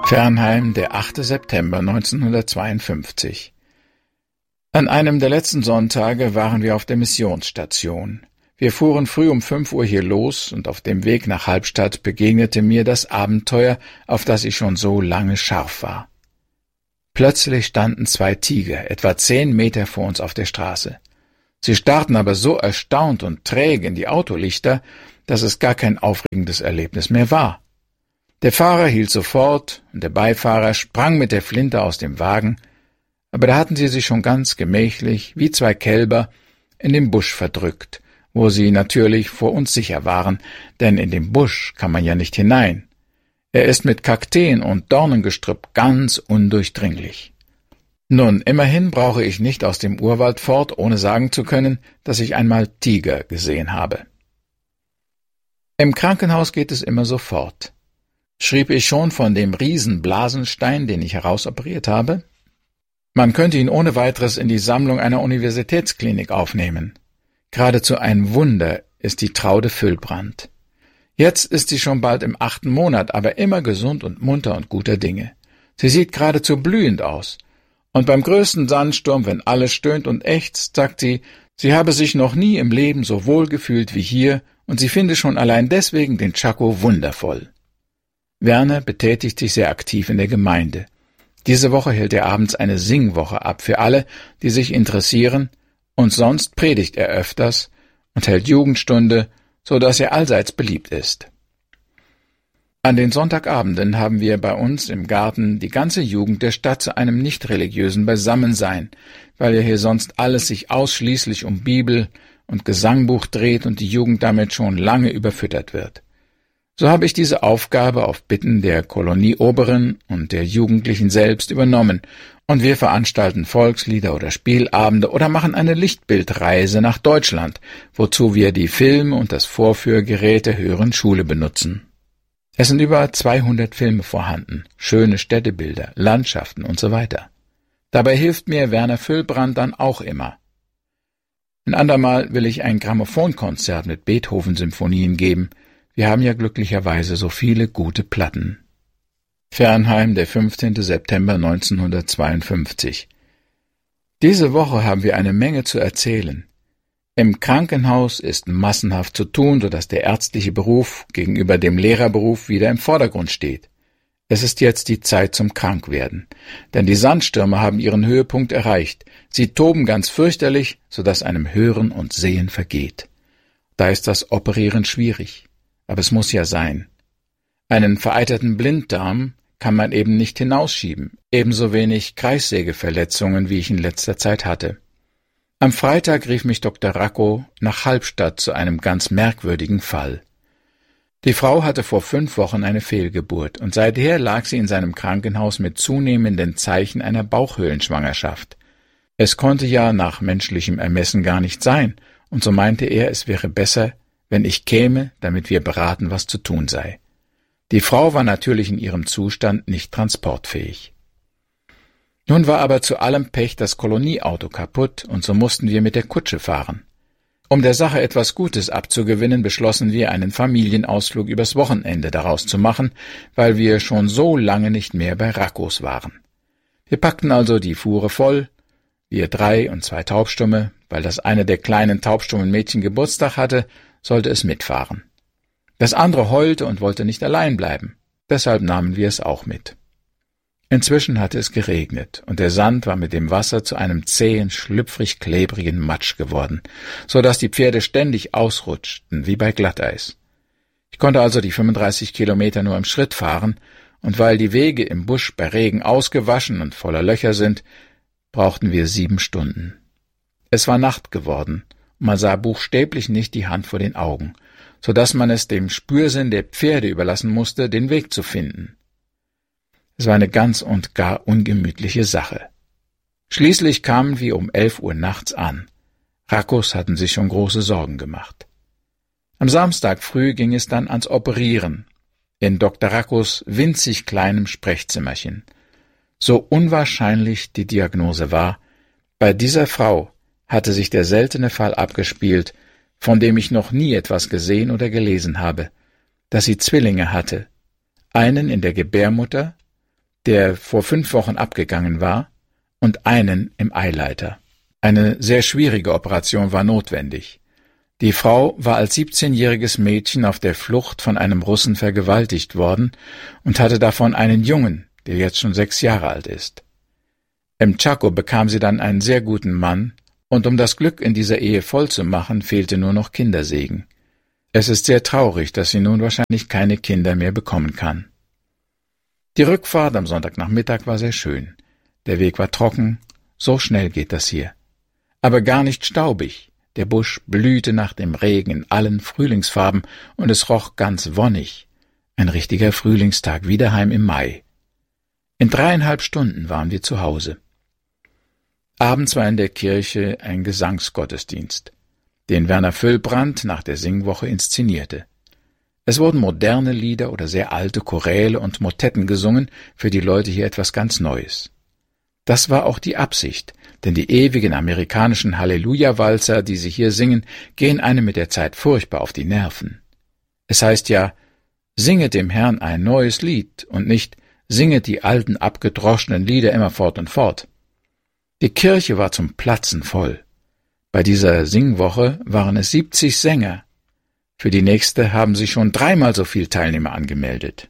Fernheim, der 8. September 1952. An einem der letzten Sonntage waren wir auf der Missionsstation. Wir fuhren früh um 5 Uhr hier los und auf dem Weg nach Halbstadt begegnete mir das Abenteuer, auf das ich schon so lange scharf war. Plötzlich standen 2 Tiger, etwa 10 Meter vor uns auf der Straße. Sie starrten aber so erstaunt und träge in die Autolichter, dass es gar kein aufregendes Erlebnis mehr war. Der Fahrer hielt sofort und der Beifahrer sprang mit der Flinte aus dem Wagen, aber da hatten sie sich schon ganz gemächlich, wie 2 Kälber, in den Busch verdrückt, wo sie natürlich vor uns sicher waren, denn in den Busch kann man ja nicht hinein. Er ist mit Kakteen und Dornengestrüpp ganz undurchdringlich. Nun, immerhin brauche ich nicht aus dem Urwald fort, ohne sagen zu können, dass ich einmal Tiger gesehen habe. Im Krankenhaus geht es immer sofort. Schrieb ich schon von dem Riesenblasenstein, den ich herausoperiert habe? Man könnte ihn ohne weiteres in die Sammlung einer Universitätsklinik aufnehmen. Geradezu ein Wunder ist die Traude Füllbrand. Jetzt ist sie schon bald im 8. Monat, aber immer gesund und munter und guter Dinge. Sie sieht geradezu blühend aus. Und beim größten Sandsturm, wenn alles stöhnt und ächzt, sagt sie, sie habe sich noch nie im Leben so wohl gefühlt wie hier und sie finde schon allein deswegen den Chaco wundervoll. Werner betätigt sich sehr aktiv in der Gemeinde. Diese Woche hält er abends eine Singwoche ab für alle, die sich interessieren, und sonst predigt er öfters und hält Jugendstunde, so dass er allseits beliebt ist. An den Sonntagabenden haben wir bei uns im Garten die ganze Jugend der Stadt zu einem nicht-religiösen Beisammensein, weil ja hier sonst alles sich ausschließlich um Bibel und Gesangbuch dreht und die Jugend damit schon lange überfüttert wird. So habe ich diese Aufgabe auf Bitten der Kolonieoberin und der Jugendlichen selbst übernommen, und wir veranstalten Volkslieder oder Spielabende oder machen eine Lichtbildreise nach Deutschland, wozu wir die Filme und das Vorführgerät der höheren Schule benutzen. Es sind über 200 Filme vorhanden, schöne Städtebilder, Landschaften und so weiter. Dabei hilft mir Werner Füllbrand dann auch immer. Ein andermal will ich ein Grammophonkonzert mit Beethoven-Symphonien geben. Wir haben ja glücklicherweise so viele gute Platten. Fernheim, der 15. September 1952. Diese Woche haben wir eine Menge zu erzählen. Im Krankenhaus ist massenhaft zu tun, sodass der ärztliche Beruf gegenüber dem Lehrerberuf wieder im Vordergrund steht. Es ist jetzt die Zeit zum Krankwerden, denn die Sandstürme haben ihren Höhepunkt erreicht. Sie toben ganz fürchterlich, sodass einem Hören und Sehen vergeht. Da ist das Operieren schwierig. Aber es muss ja sein. Einen vereiterten Blinddarm kann man eben nicht hinausschieben, ebenso wenig Kreissägeverletzungen, wie ich in letzter Zeit hatte. Am Freitag rief mich Dr. Racco nach Halbstadt zu einem ganz merkwürdigen Fall. Die Frau hatte vor 5 Wochen eine Fehlgeburt und seither lag sie in seinem Krankenhaus mit zunehmenden Zeichen einer Bauchhöhlenschwangerschaft. Es konnte ja nach menschlichem Ermessen gar nicht sein, und so meinte er, es wäre besser, wenn ich käme, damit wir beraten, was zu tun sei. Die Frau war natürlich in ihrem Zustand nicht transportfähig. Nun war aber zu allem Pech das Kolonieauto kaputt, und so mussten wir mit der Kutsche fahren. Um der Sache etwas Gutes abzugewinnen, beschlossen wir, einen Familienausflug übers Wochenende daraus zu machen, weil wir schon so lange nicht mehr bei Raccos waren. Wir packten also die Fuhre voll, wir 3 und 2 Taubstumme, weil das eine der kleinen taubstummen Mädchen Geburtstag hatte, sollte es mitfahren. Das andere heulte und wollte nicht allein bleiben, deshalb nahmen wir es auch mit. Inzwischen hatte es geregnet, und der Sand war mit dem Wasser zu einem zähen, schlüpfrig-klebrigen Matsch geworden, so dass die Pferde ständig ausrutschten, wie bei Glatteis. Ich konnte also die 35 Kilometer nur im Schritt fahren, und weil die Wege im Busch bei Regen ausgewaschen und voller Löcher sind, brauchten wir 7 Stunden. Es war Nacht geworden, und man sah buchstäblich nicht die Hand vor den Augen, so dass man es dem Spürsinn der Pferde überlassen musste, den Weg zu finden. Es war eine ganz und gar ungemütliche Sache. Schließlich kamen wir um 11 Uhr nachts an. Raccos hatten sich schon große Sorgen gemacht. Am Samstag früh ging es dann ans Operieren, in Dr. Raccos winzig kleinem Sprechzimmerchen. So unwahrscheinlich die Diagnose war, bei dieser Frau hatte sich der seltene Fall abgespielt, von dem ich noch nie etwas gesehen oder gelesen habe, dass sie Zwillinge hatte, einen in der Gebärmutter, der vor 5 Wochen abgegangen war, und einen im Eileiter. Eine sehr schwierige Operation war notwendig. Die Frau war als 17-jähriges Mädchen auf der Flucht von einem Russen vergewaltigt worden und hatte davon einen Jungen, der jetzt schon 6 Jahre alt ist. Im Chaco bekam sie dann einen sehr guten Mann, und um das Glück in dieser Ehe voll zu machen, fehlte nur noch Kindersegen. Es ist sehr traurig, dass sie nun wahrscheinlich keine Kinder mehr bekommen kann. Die Rückfahrt am Sonntagnachmittag war sehr schön. Der Weg war trocken, so schnell geht das hier. Aber gar nicht staubig. Der Busch blühte nach dem Regen in allen Frühlingsfarben und es roch ganz wonnig. Ein richtiger Frühlingstag wie daheim im Mai. In 3,5 Stunden waren wir zu Hause. Abends war in der Kirche ein Gesangsgottesdienst, den Werner Füllbrand nach der Singwoche inszenierte. Es wurden moderne Lieder oder sehr alte Choräle und Motetten gesungen, für die Leute hier etwas ganz Neues. Das war auch die Absicht, denn die ewigen amerikanischen Halleluja-Walzer, die sie hier singen, gehen einem mit der Zeit furchtbar auf die Nerven. Es heißt ja, singet dem Herrn ein neues Lied und nicht singet die alten abgedroschenen Lieder immer fort und fort. Die Kirche war zum Platzen voll. Bei dieser Singwoche waren es 70 Sänger. Für die nächste haben sich schon 3-mal so viele Teilnehmer angemeldet.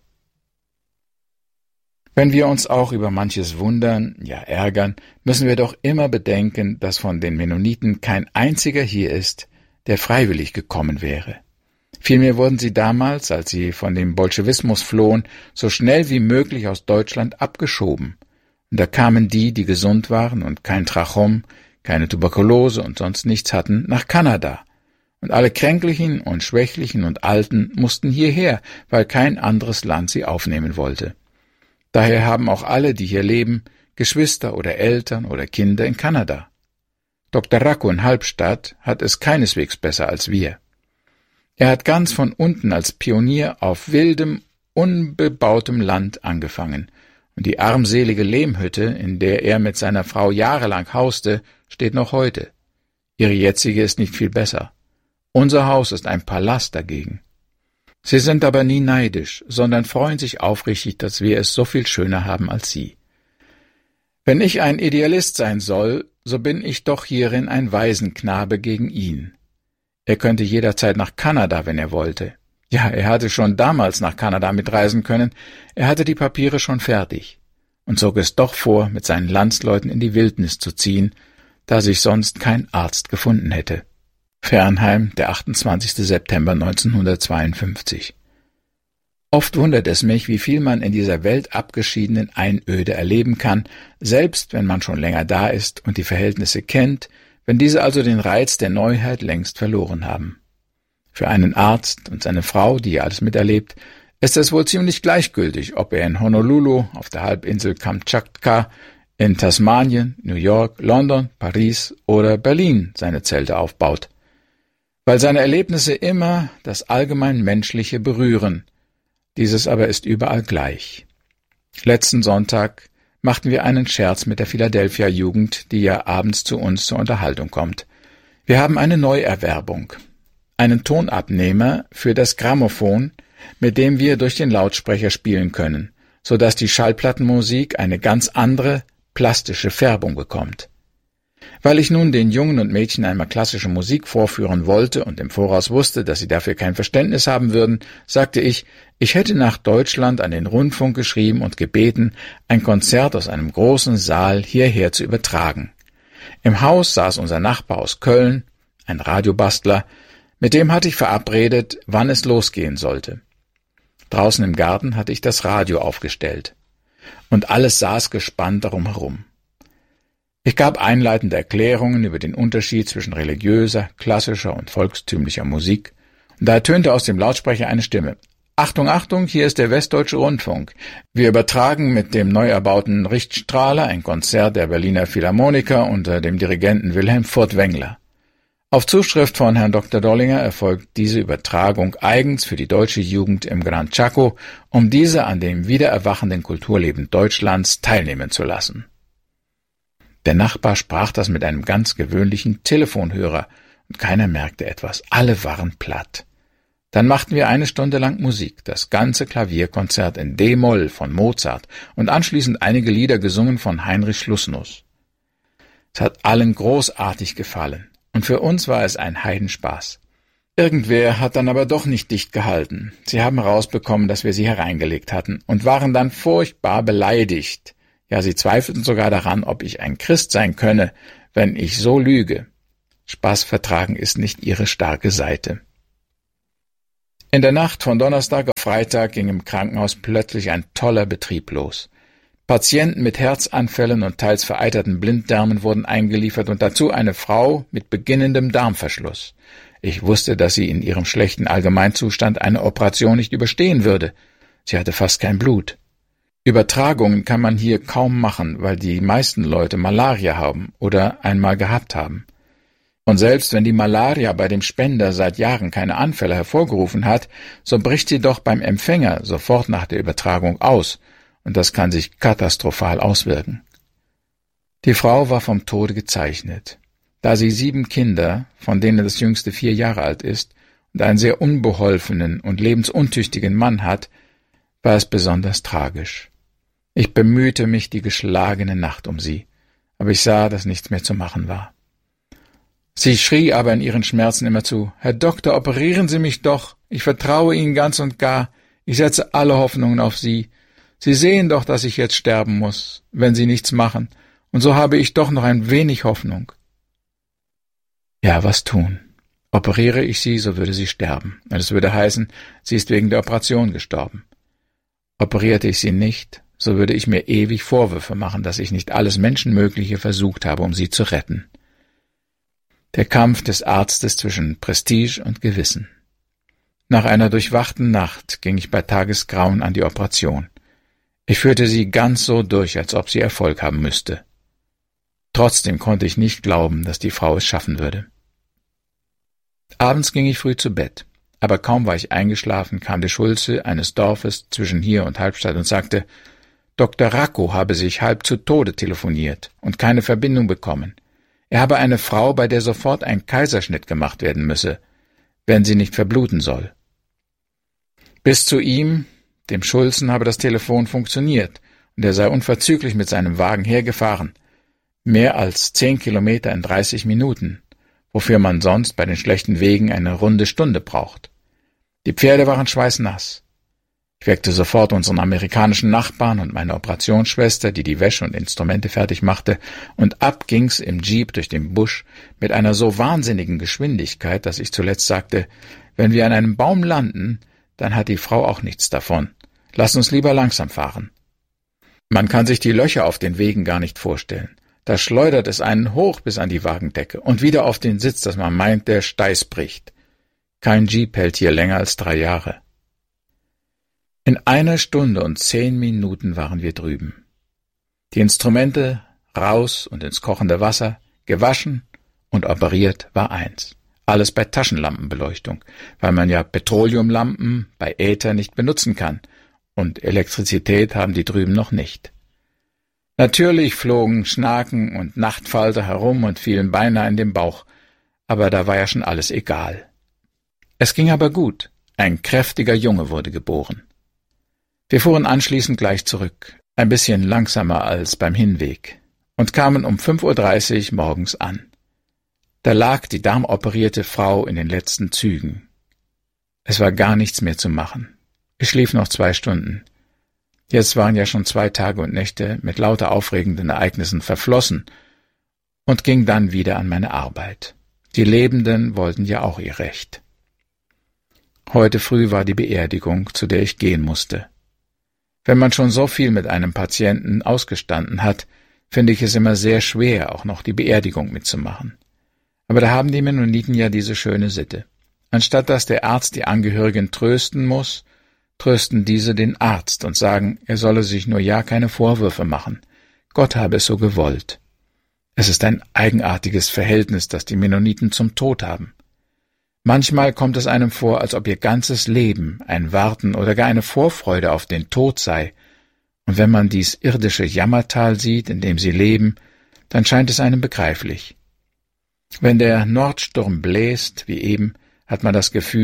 Wenn wir uns auch über manches wundern, ja ärgern, müssen wir doch immer bedenken, dass von den Mennoniten kein einziger hier ist, der freiwillig gekommen wäre. Vielmehr wurden sie damals, als sie von dem Bolschewismus flohen, so schnell wie möglich aus Deutschland abgeschoben. Und da kamen die, die gesund waren und kein Trachom, keine Tuberkulose und sonst nichts hatten, nach Kanada. Und alle Kränklichen und Schwächlichen und Alten mussten hierher, weil kein anderes Land sie aufnehmen wollte. Daher haben auch alle, die hier leben, Geschwister oder Eltern oder Kinder in Kanada. Dr. Racco in Halbstadt hat es keineswegs besser als wir. Er hat ganz von unten als Pionier auf wildem, unbebautem Land angefangen, und die armselige Lehmhütte, in der er mit seiner Frau jahrelang hauste, steht noch heute. Ihre jetzige ist nicht viel besser. Unser Haus ist ein Palast dagegen. Sie sind aber nie neidisch, sondern freuen sich aufrichtig, dass wir es so viel schöner haben als sie. Wenn ich ein Idealist sein soll, so bin ich doch hierin ein Waisenknabe gegen ihn. Er könnte jederzeit nach Kanada, wenn er wollte. Ja, er hatte schon damals nach Kanada mitreisen können, er hatte die Papiere schon fertig und zog es doch vor, mit seinen Landsleuten in die Wildnis zu ziehen, da sich sonst kein Arzt gefunden hätte. Fernheim, der 28. September 1952. Oft wundert es mich, wie viel man in dieser weltabgeschiedenen Einöde erleben kann, selbst wenn man schon länger da ist und die Verhältnisse kennt, wenn diese also den Reiz der Neuheit längst verloren haben. Für einen Arzt und seine Frau, die ja alles miterlebt, ist es wohl ziemlich gleichgültig, ob er in Honolulu, auf der Halbinsel Kamtschatka, in Tasmanien, New York, London, Paris oder Berlin seine Zelte aufbaut, weil seine Erlebnisse immer das allgemein Menschliche berühren. Dieses aber ist überall gleich. Letzten Sonntag machten wir einen Scherz mit der Philadelphia-Jugend, die ja abends zu uns zur Unterhaltung kommt. Wir haben eine Neuerwerbung, einen Tonabnehmer für das Grammophon, mit dem wir durch den Lautsprecher spielen können, so dass die Schallplattenmusik eine ganz andere, plastische Färbung bekommt. Weil ich nun den Jungen und Mädchen einmal klassische Musik vorführen wollte und im Voraus wusste, dass sie dafür kein Verständnis haben würden, sagte ich, ich hätte nach Deutschland an den Rundfunk geschrieben und gebeten, ein Konzert aus einem großen Saal hierher zu übertragen. Im Haus saß unser Nachbar aus Köln, ein Radiobastler, mit dem hatte ich verabredet, wann es losgehen sollte. Draußen im Garten hatte ich das Radio aufgestellt. Und alles saß gespannt darum herum. Ich gab einleitende Erklärungen über den Unterschied zwischen religiöser, klassischer und volkstümlicher Musik, und da ertönte aus dem Lautsprecher eine Stimme. Achtung, Achtung, hier ist der Westdeutsche Rundfunk. Wir übertragen mit dem neu erbauten Richtstrahler ein Konzert der Berliner Philharmoniker unter dem Dirigenten Wilhelm Furtwängler. Auf Zuschrift von Herrn Dr. Dollinger erfolgt diese Übertragung eigens für die deutsche Jugend im Gran Chaco, um diese an dem wiedererwachenden Kulturleben Deutschlands teilnehmen zu lassen. Der Nachbar sprach das mit einem ganz gewöhnlichen Telefonhörer, und keiner merkte etwas. Alle waren platt. Dann machten wir 1 Stunde lang Musik, das ganze Klavierkonzert in D-Moll von Mozart und anschließend einige Lieder gesungen von Heinrich Schlussnuss. Es hat allen großartig gefallen und für uns war es ein Heidenspaß. Irgendwer hat dann aber doch nicht dicht gehalten. Sie haben rausbekommen, dass wir sie hereingelegt hatten und waren dann furchtbar beleidigt. Ja, sie zweifelten sogar daran, ob ich ein Christ sein könne, wenn ich so lüge. Spaß vertragen ist nicht ihre starke Seite. In der Nacht von Donnerstag auf Freitag ging im Krankenhaus plötzlich ein toller Betrieb los. Patienten mit Herzanfällen und teils vereiterten Blinddarmen wurden eingeliefert und dazu eine Frau mit beginnendem Darmverschluss. Ich wusste, dass sie in ihrem schlechten Allgemeinzustand eine Operation nicht überstehen würde. Sie hatte fast kein Blut. Übertragungen kann man hier kaum machen, weil die meisten Leute Malaria haben oder einmal gehabt haben. Und selbst wenn die Malaria bei dem Spender seit Jahren keine Anfälle hervorgerufen hat, so bricht sie doch beim Empfänger sofort nach der Übertragung aus, und das kann sich katastrophal auswirken. Die Frau war vom Tode gezeichnet. Da sie 7 Kinder, von denen das jüngste 4 Jahre alt ist, und einen sehr unbeholfenen und lebensuntüchtigen Mann hat, war es besonders tragisch. Ich bemühte mich die geschlagene Nacht um sie, aber ich sah, dass nichts mehr zu machen war. Sie schrie aber in ihren Schmerzen immerzu: »Herr Doktor, operieren Sie mich doch! Ich vertraue Ihnen ganz und gar. Ich setze alle Hoffnungen auf Sie. Sie sehen doch, dass ich jetzt sterben muss, wenn Sie nichts machen, und so habe ich doch noch ein wenig Hoffnung.« Ja, was tun? Operiere ich sie, so würde sie sterben. Und es würde heißen, sie ist wegen der Operation gestorben. Operierte ich sie nicht, so würde ich mir ewig Vorwürfe machen, dass ich nicht alles Menschenmögliche versucht habe, um sie zu retten. Der Kampf des Arztes zwischen Prestige und Gewissen. Nach einer durchwachten Nacht ging ich bei Tagesgrauen an die Operation. Ich führte sie ganz so durch, als ob sie Erfolg haben müsste. Trotzdem konnte ich nicht glauben, dass die Frau es schaffen würde. Abends ging ich früh zu Bett, aber kaum war ich eingeschlafen, kam der Schulze eines Dorfes zwischen hier und Halbstadt und sagte, Dr. Racco habe sich halb zu Tode telefoniert und keine Verbindung bekommen. Er habe eine Frau, bei der sofort ein Kaiserschnitt gemacht werden müsse, wenn sie nicht verbluten soll. Bis zu ihm, dem Schulzen, habe das Telefon funktioniert und er sei unverzüglich mit seinem Wagen hergefahren. Mehr als 10 Kilometer in 30 Minuten, wofür man sonst bei den schlechten Wegen eine runde Stunde braucht. Die Pferde waren schweißnass. Ich weckte sofort unseren amerikanischen Nachbarn und meine Operationsschwester, die die Wäsche und Instrumente fertig machte, und ab ging's im Jeep durch den Busch mit einer so wahnsinnigen Geschwindigkeit, dass ich zuletzt sagte, wenn wir an einem Baum landen, dann hat die Frau auch nichts davon. Lass uns lieber langsam fahren. Man kann sich die Löcher auf den Wegen gar nicht vorstellen. Da schleudert es einen hoch bis an die Wagendecke und wieder auf den Sitz, dass man meint, der Steiß bricht. Kein Jeep hält hier länger als 3 Jahre. In 1 Stunde und 10 Minuten waren wir drüben. Die Instrumente raus und ins kochende Wasser, gewaschen und operiert war eins. Alles bei Taschenlampenbeleuchtung, weil man ja Petroleumlampen bei Äther nicht benutzen kann und Elektrizität haben die drüben noch nicht. Natürlich flogen Schnaken und Nachtfalter herum und fielen beinahe in den Bauch, aber da war ja schon alles egal. Es ging aber gut. Ein kräftiger Junge wurde geboren. Wir fuhren anschließend gleich zurück, ein bisschen langsamer als beim Hinweg, und kamen um 5:30 Uhr morgens an. Da lag die darmoperierte Frau in den letzten Zügen. Es war gar nichts mehr zu machen. Ich schlief noch 2 Stunden. Jetzt waren ja schon 2 Tage und Nächte mit lauter aufregenden Ereignissen verflossen und ging dann wieder an meine Arbeit. Die Lebenden wollten ja auch ihr Recht. Heute früh war die Beerdigung, zu der ich gehen musste. Wenn man schon so viel mit einem Patienten ausgestanden hat, finde ich es immer sehr schwer, auch noch die Beerdigung mitzumachen. Aber da haben die Mennoniten ja diese schöne Sitte. Anstatt dass der Arzt die Angehörigen trösten muss, trösten diese den Arzt und sagen, er solle sich nur ja keine Vorwürfe machen. Gott habe es so gewollt. Es ist ein eigenartiges Verhältnis, das die Mennoniten zum Tod haben. Manchmal kommt es einem vor, als ob ihr ganzes Leben ein Warten oder gar eine Vorfreude auf den Tod sei, und wenn man dies irdische Jammertal sieht, in dem sie leben, dann scheint es einem begreiflich. Wenn der Nordsturm bläst, wie eben, hat man das Gefühl,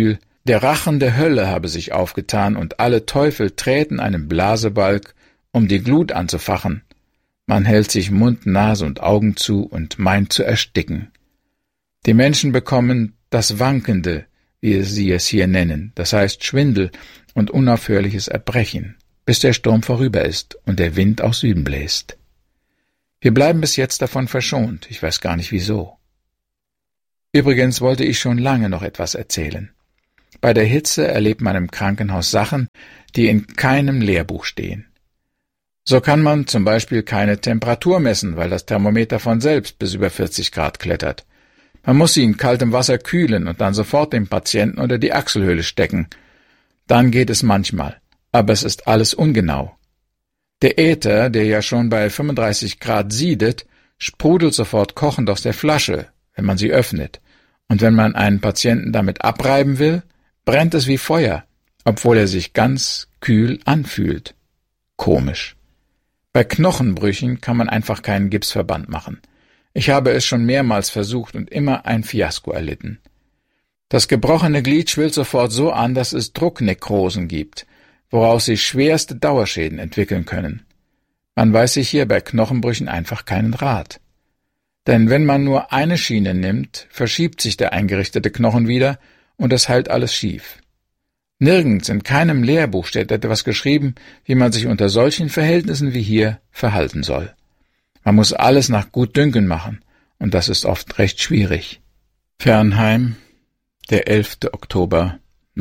Der Rachen der Hölle habe sich aufgetan, und alle Teufel träten einem Blasebalg, um die Glut anzufachen. Man hält sich Mund, Nase und Augen zu und meint zu ersticken. Die Menschen bekommen das Wankende, wie sie es hier nennen, das heißt Schwindel und unaufhörliches Erbrechen, bis der Sturm vorüber ist und der Wind aus Süden bläst. Wir bleiben bis jetzt davon verschont, ich weiß gar nicht wieso. Übrigens wollte ich schon lange noch etwas erzählen. Bei der Hitze erlebt man im Krankenhaus Sachen, die in keinem Lehrbuch stehen. So kann man zum Beispiel keine Temperatur messen, weil das Thermometer von selbst bis über 40 Grad klettert. Man muss sie in kaltem Wasser kühlen und dann sofort dem Patienten unter die Achselhöhle stecken. Dann geht es manchmal, aber es ist alles ungenau. Der Äther, der ja schon bei 35 Grad siedet, sprudelt sofort kochend aus der Flasche, wenn man sie öffnet. Und wenn man einen Patienten damit abreiben will, brennt es wie Feuer, obwohl er sich ganz kühl anfühlt. Komisch. Bei Knochenbrüchen kann man einfach keinen Gipsverband machen. Ich habe es schon mehrmals versucht und immer ein Fiasko erlitten. Das gebrochene Glied schwillt sofort so an, dass es Drucknekrosen gibt, woraus sich schwerste Dauerschäden entwickeln können. Man weiß sich hier bei Knochenbrüchen einfach keinen Rat. Denn wenn man nur eine Schiene nimmt, verschiebt sich der eingerichtete Knochen wieder und es heilt alles schief. Nirgends in keinem Lehrbuch steht etwas geschrieben, wie man sich unter solchen Verhältnissen wie hier verhalten soll. Man muss alles nach Gutdünken machen, und das ist oft recht schwierig. Fernheim, der 11. Oktober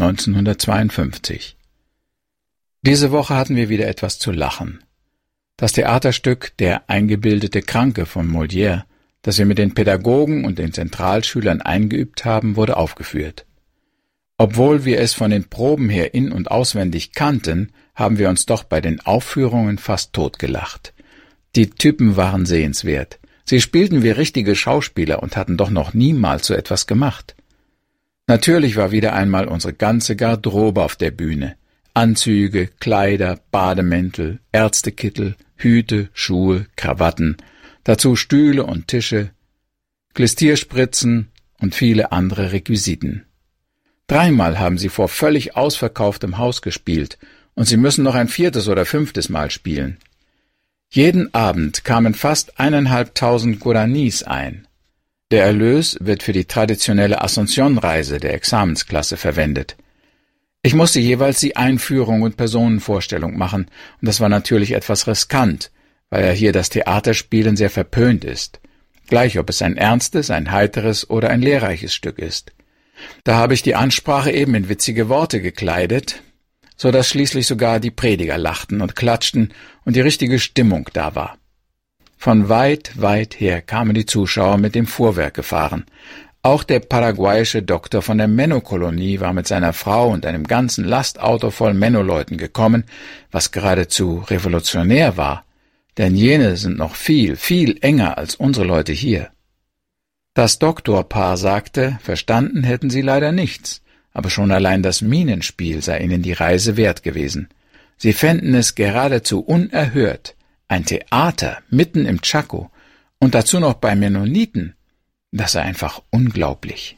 1952. Diese Woche hatten wir wieder etwas zu lachen. Das Theaterstück »Der eingebildete Kranke« von Molière, das wir mit den Pädagogen und den Zentralschülern eingeübt haben, wurde aufgeführt. Obwohl wir es von den Proben her in- und auswendig kannten, haben wir uns doch bei den Aufführungen fast totgelacht. Die Typen waren sehenswert. Sie spielten wie richtige Schauspieler und hatten doch noch niemals so etwas gemacht. Natürlich war wieder einmal unsere ganze Garderobe auf der Bühne. Anzüge, Kleider, Bademäntel, Ärztekittel, Hüte, Schuhe, Krawatten, dazu Stühle und Tische, Glistierspritzen und viele andere Requisiten. 3-mal haben sie vor völlig ausverkauftem Haus gespielt, und sie müssen noch ein 4. oder 5. Mal spielen. Jeden Abend kamen fast 1.500 Guaranis ein. Der Erlös wird für die traditionelle Asunción-Reise der Examensklasse verwendet. Ich musste jeweils die Einführung und Personenvorstellung machen, und das war natürlich etwas riskant, weil ja hier das Theaterspielen sehr verpönt ist, gleich ob es ein ernstes, ein heiteres oder ein lehrreiches Stück ist. Da habe ich die Ansprache eben in witzige Worte gekleidet, so dass schließlich sogar die Prediger lachten und klatschten und die richtige Stimmung da war. Von weit, weit her kamen die Zuschauer mit dem Fuhrwerk gefahren. Auch der paraguayische Doktor von der Menno-Kolonie war mit seiner Frau und einem ganzen Lastauto voll Menno-Leuten gekommen, was geradezu revolutionär war, denn jene sind noch viel, viel enger als unsere Leute hier. Das Doktorpaar sagte, verstanden hätten sie leider nichts, aber schon allein das Minenspiel sei ihnen die Reise wert gewesen. Sie fänden es geradezu unerhört, ein Theater mitten im Chaco und dazu noch bei Mennoniten, das sei einfach unglaublich.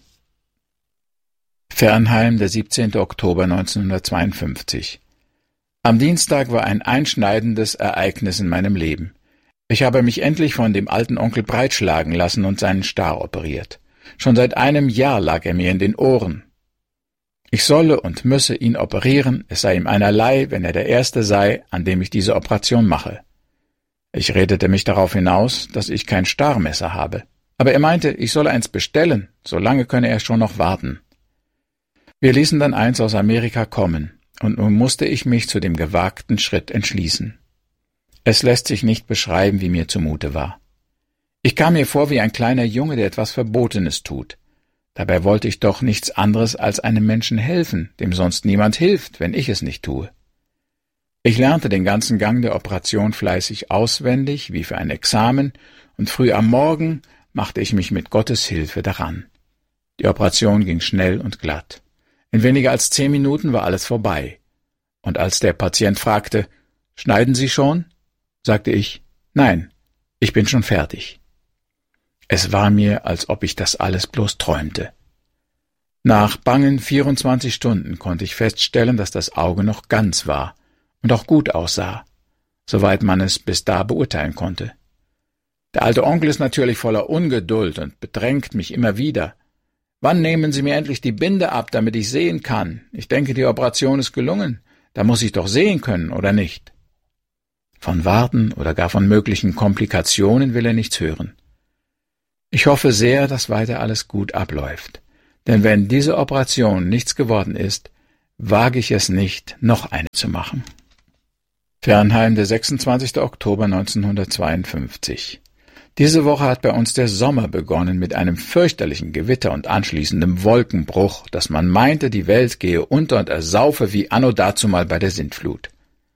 Fernheim, der 17. Oktober 1952. Am Dienstag war ein einschneidendes Ereignis in meinem Leben. Ich habe mich endlich von dem alten Onkel breitschlagen lassen und seinen Star operiert. Schon seit einem Jahr lag er mir in den Ohren. Ich solle und müsse ihn operieren, es sei ihm einerlei, wenn er der Erste sei, an dem ich diese Operation mache. Ich redete mich darauf hinaus, dass ich kein Starrmesser habe. Aber er meinte, ich solle eins bestellen, so lange könne er schon noch warten. Wir ließen dann eins aus Amerika kommen, und nun musste ich mich zu dem gewagten Schritt entschließen. Es lässt sich nicht beschreiben, wie mir zumute war. Ich kam mir vor wie ein kleiner Junge, der etwas Verbotenes tut. Dabei wollte ich doch nichts anderes als einem Menschen helfen, dem sonst niemand hilft, wenn ich es nicht tue. Ich lernte den ganzen Gang der Operation fleißig auswendig, wie für ein Examen, und früh am Morgen machte ich mich mit Gottes Hilfe daran. Die Operation ging schnell und glatt. In weniger als 10 Minuten war alles vorbei. Und als der Patient fragte, »Schneiden Sie schon?«, sagte ich, »Nein, ich bin schon fertig.« Es war mir, als ob ich das alles bloß träumte. Nach bangen 24 Stunden konnte ich feststellen, dass das Auge noch ganz war und auch gut aussah, soweit man es bis da beurteilen konnte. Der alte Onkel ist natürlich voller Ungeduld und bedrängt mich immer wieder. »Wann nehmen Sie mir endlich die Binde ab, damit ich sehen kann? Ich denke, die Operation ist gelungen. Da muss ich doch sehen können, oder nicht?« Von Warten oder gar von möglichen Komplikationen will er nichts hören. Ich hoffe sehr, dass weiter alles gut abläuft. Denn wenn diese Operation nichts geworden ist, wage ich es nicht, noch eine zu machen. Fernheim, der 26. Oktober 1952. Diese Woche hat bei uns der Sommer begonnen mit einem fürchterlichen Gewitter und anschließendem Wolkenbruch, dass man meinte, die Welt gehe unter und ersaufe wie anno dazumal bei der Sintflut.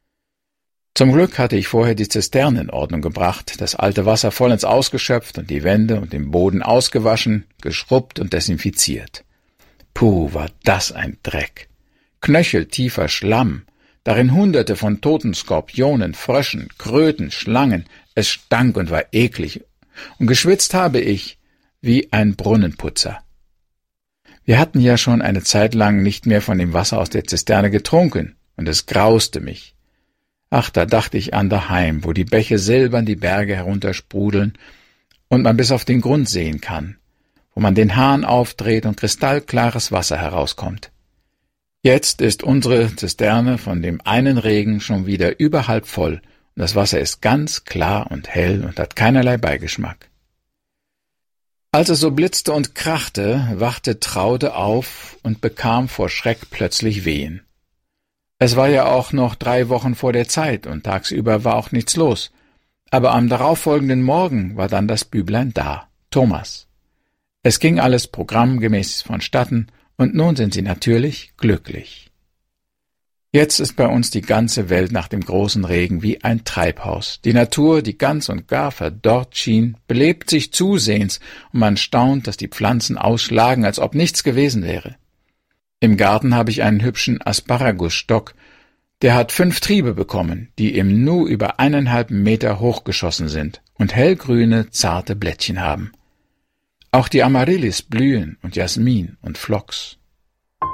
Zum Glück hatte ich vorher die Zisterne in Ordnung gebracht, das alte Wasser vollends ausgeschöpft und die Wände und den Boden ausgewaschen, geschrubbt und desinfiziert. Puh, war das ein Dreck! Knöcheltiefer Schlamm, darin Hunderte von toten Skorpionen, Fröschen, Kröten, Schlangen, es stank und war eklig, und geschwitzt habe ich wie ein Brunnenputzer. Wir hatten ja schon eine Zeit lang nicht mehr von dem Wasser aus der Zisterne getrunken, und es grauste mich. Ach, da dachte ich an daheim, wo die Bäche silbern die Berge heruntersprudeln und man bis auf den Grund sehen kann, wo man den Hahn aufdreht und kristallklares Wasser herauskommt. Jetzt ist unsere Zisterne von dem einen Regen schon wieder überhalb voll und das Wasser ist ganz klar und hell und hat keinerlei Beigeschmack. Als es so blitzte und krachte, wachte Traude auf und bekam vor Schreck plötzlich Wehen. Es war ja auch noch 3 Wochen vor der Zeit und tagsüber war auch nichts los. Aber am darauffolgenden Morgen war dann das Büblein da, Thomas. Es ging alles programmgemäß vonstatten und nun sind sie natürlich glücklich. Jetzt ist bei uns die ganze Welt nach dem großen Regen wie ein Treibhaus. Die Natur, die ganz und gar verdorrt schien, belebt sich zusehends und man staunt, dass die Pflanzen ausschlagen, als ob nichts gewesen wäre. Im Garten habe ich einen hübschen Asparagus-Stock, der hat 5 Triebe bekommen, die im Nu über 1,5 Meter hochgeschossen sind und hellgrüne, zarte Blättchen haben. Auch die Amaryllis blühen und Jasmin und Phlox.